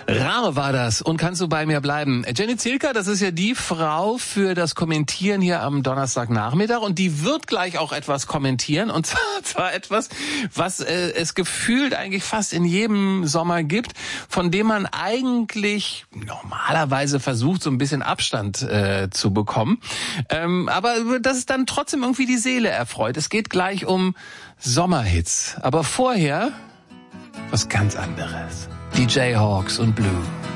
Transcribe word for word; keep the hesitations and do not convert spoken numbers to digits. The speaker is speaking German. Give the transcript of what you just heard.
Rare war das. Und kannst du bei mir bleiben? Jenny Zielka, das ist ja die Frau für das Kommentieren hier am Donnerstagnachmittag. Und die wird gleich auch etwas kommentieren. Und zwar, zwar etwas, was äh, es gefühlt eigentlich fast in jedem Sommer gibt, von dem man eigentlich normalerweise versucht, so ein bisschen Abstand äh, zu bekommen. Ähm, aber das ist dann trotzdem irgendwie die Seele erfreut. Es geht gleich um Sommerhits. Aber vorher was ganz anderes. Die Jayhawks und Blue.